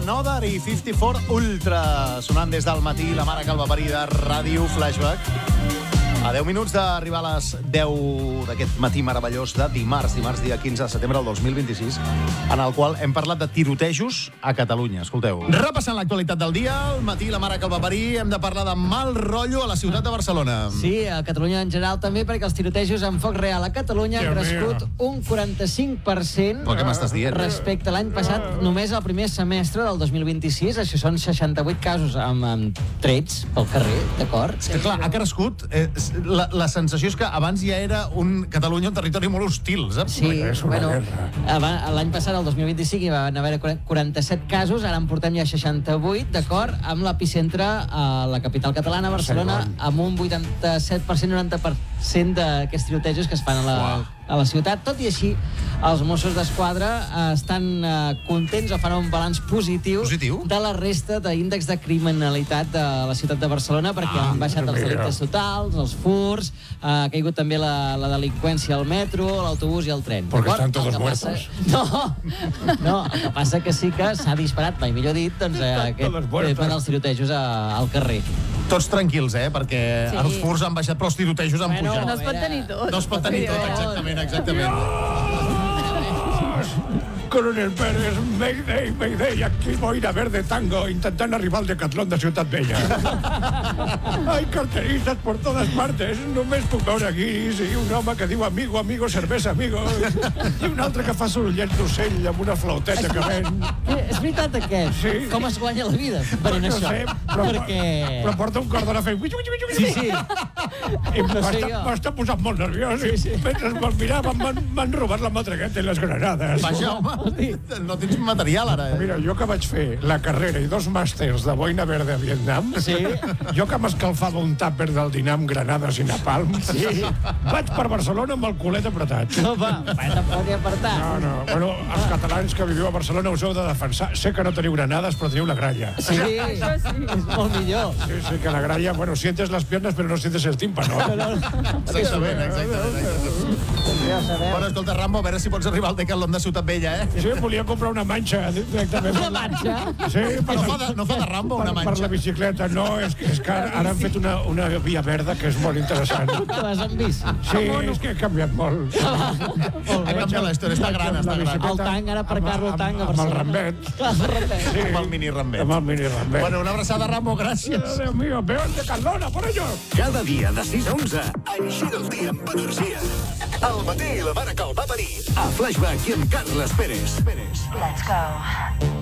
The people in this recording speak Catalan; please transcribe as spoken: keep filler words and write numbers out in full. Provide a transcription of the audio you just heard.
Another i cinquanta-quatre Ultra, sonant des del matí la mare que el va parir de Ràdio Flashback. A deu minuts d'arribar a les deu d'aquest matí meravellós de dimarts, dimarts dia quinze de setembre del dos mil vint-i-sis, en el qual hem parlat de tirotejos a Catalunya. Escolteu. Repassant l'actualitat del dia, al matí la mare que el va parir, hem de parlar de mal rotllo a la ciutat de Barcelona. Sí, a Catalunya en general també, perquè els tirotejos en foc real a Catalunya han crescut un quaranta-cinc per cent Però què m'estàs dient? respecte a l'any passat, només al primer semestre del dos mil vint-i-sis. Això són seixanta-vuit casos amb, amb trets pel carrer, d'acord? És que clar, ha crescut. Eh, la, la sensació és que abans ja era un Catalunya un territori molt hostil, saps? Sí, bueno, l'any passat, el dos mil vint-i-cinc, hi van haver quaranta-set casos, ara en portem ja seixanta-vuit, d'acord, amb l'epicentre a la capital catalana, Barcelona, amb un vuitanta-set per cent, noranta per cent d'aquests tirotejos que es fan a la, a la ciutat. Tot i així, els Mossos d'Esquadra estan contents o fan un balanç positiu, positiu? de la resta d'índex de criminalitat de la ciutat de Barcelona, perquè ah, han baixat els delictes totals, els furts, ha caigut també la, la delinqüència al metro, l'autobús i el tren. Porque están todos muertos. No, no, el que passa que sí que s'ha disparat, mai millor dit, doncs, aquest tema dels tirotejos a, al carrer. Tots tranquils, eh? Perquè Sí. els furs han baixat, però els tirotejos han Bueno, pujat. No es pot tenir tot. No es pot tenir tot, exactament, exactament. Coronel Pérez, Mayday, Mayday, aquí boira verde tango, intentant arribar al Decatlón de Ciutat Vella. Hay carteristas por todas partes, només puc veure aquí, sí, un home que diu amigo, amigo, cervesa, amigo, i un altre que fa sorollets d'ocell amb una flauteta que ven. És veritat, aquest? Sí. Com es guanya la vida? Per No això. sé, però, Perquè... però porta un cordó a fer... Sí, sí. I No sé m'està jo. m'està posant molt nerviós. Sí, sí. Mentre me'l mirava m'han m'han robat la matraqueta i les granades. Vaja, home, no tens material, ara, eh? Mira, jo que vaig fer la carrera i dos màsters de boina verda a Vietnam, Sí. jo que m'escalfava un tàper del dinar amb granades i napalm, sí. vaig per Barcelona amb el culet apretat. No, va, va, tampoc he apartat. No, no. Bueno, els catalans que viviu a Barcelona us heu de defensar. Sé que no teniu granades, però teniu la gralla. Sí, Això sí. és molt millor. Sí, sí, que la gralla, bueno, sientes las piernas, però no sientes el tímpano. Exactament, exactament. Ja ho sabem. Bueno, escolta, Rambo, a veure si pots arribar al Decathlon de Ciutat Vella, eh? Sí, volia comprar una manxa directament. Una manxa? Sí, per, No fa de, no fa de Rambo, una per, per la manxa. bicicleta. No, és que, és que ara, ara han fet una, una via verda que és molt interessant. Que vas amb bici. Sí, és que ha canviat molt. Molt Ha bé. canviat la història, està gran, està gran. El tanc, ara aparcar-lo al tanc a Amb el Barcelona. rambet. Clar, el rambet. Sí. Amb el mini rambet. Amb el mini rambet. Bueno, una abraçada, Rambo, gràcies. Déu mío, veo el de Cardona, por ello. Cada dia de sis a onze, així el dia amb energia. Al matí la mare que el va parir. A Flashback i amb Carles Pérez. Pérez. Let's go.